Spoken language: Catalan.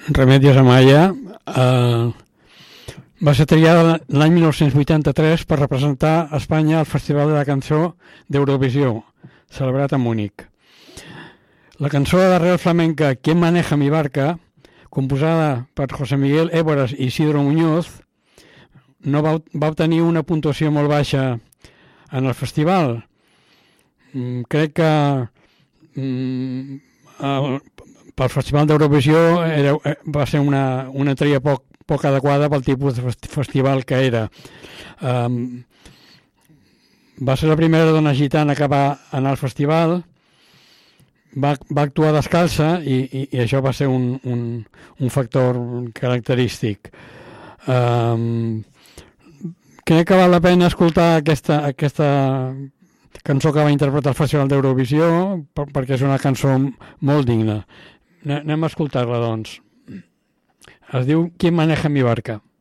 Remedios Amaya va ser triada l'any 1983 per representar Espanya al Festival de la Cançó d'Eurovisió, celebrat a Múnich. La cançó d'arrel flamenca ¿Quién maneja mi barca?, composada per José Miguel Éboras i Isidro Muñoz, no va obtenir una puntuació molt baixa en el festival. Crec que pel Festival d'Eurovisió va ser una tria poc adequada pel tipus de festival que era. Va ser la primera dona gitana que va anar al festival, va actuar descalça i això va ser un factor característic. Crec que val la pena escoltar aquesta cançó que va interpretar el Festival d'Eurovisió perquè és una cançó molt digna. Anem a escoltar-la, doncs. Es diu ¿Quién maneja mi barca?